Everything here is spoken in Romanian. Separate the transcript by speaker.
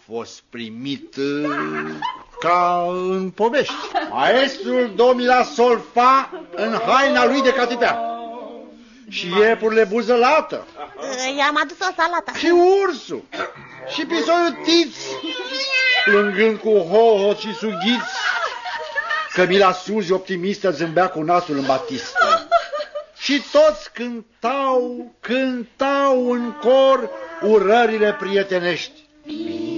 Speaker 1: fost primit ca în povești. Maestrul domnila Solfa în haina lui de catipea. Și iepurile buzălată.
Speaker 2: I-am adus o salată.
Speaker 1: Și ursul. Și pisoiul Tiț, plângând cu hohot și sughiți. Cămila Suzi, optimistă, zâmbea cu nasul în batistă. Și toți cântau în cor urările prietenești.